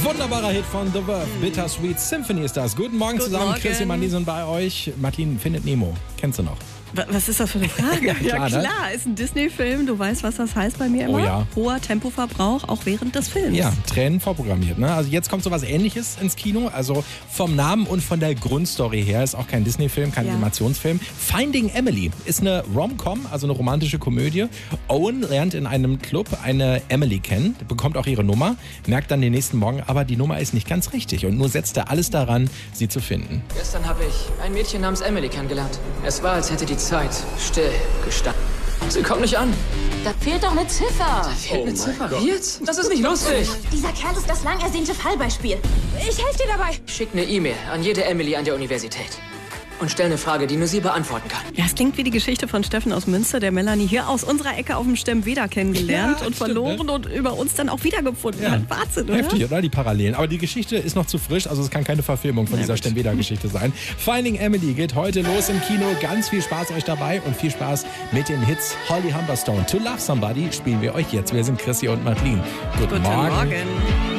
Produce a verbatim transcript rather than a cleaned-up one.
Wunderbarer Hit von The Verve, Bittersweet Symphony ist das. Guten Morgen Guten zusammen, Morgen. Chris und Martin sind bei euch. Martin findet Nemo, kennst du noch? Was ist das für eine Frage? Ja, Ja, klar, klar, ne? ist ein Disney-Film. Du weißt, was das heißt bei mir immer. Oh ja. Hoher Tempoverbrauch, auch während des Films. Ja, Tränen vorprogrammiert. Ne? Also jetzt kommt so was Ähnliches ins Kino. Also vom Namen und von der Grundstory her ist auch kein Disney-Film, kein Ja. Animationsfilm. Finding Emily ist eine Rom-Com, also eine romantische Komödie. Owen lernt in einem Club eine Emily kennen, bekommt auch ihre Nummer, merkt dann den nächsten Morgen, aber die Nummer ist nicht ganz richtig und nur setzt er alles daran, sie zu finden. Gestern habe ich ein Mädchen namens Emily kennengelernt. Es war, als hätte die Zeit still gestanden. Sie kommt nicht an. Da fehlt doch eine Ziffer. Fehlt eine Ziffer. Wie jetzt? Das ist nicht lustig. Dieser Kerl ist das lang ersehnte Fallbeispiel. Ich helfe dir dabei. Schick eine E-Mail an jede Emily an der Universität. Und stell eine Frage, die nur sie beantworten kann. Ja, es klingt wie die Geschichte von Steffen aus Münster, der Melanie hier aus unserer Ecke auf dem Stemmweder kennengelernt Ja, und stimmt, verloren ne? und über uns dann auch wiedergefunden Ja. hat. Wahnsinn, oder? Heftig, oder? Die Parallelen. Aber die Geschichte ist noch zu frisch, also es kann keine Verfilmung von dieser Stenveda-Geschichte sein. Finding Emily geht heute los im Kino. Ganz viel Spaß euch dabei und viel Spaß mit den Hits Holly Humberstone. To Love Somebody spielen wir euch jetzt. Wir sind Chrissy und Martin. Guten, Guten Morgen. Morgen.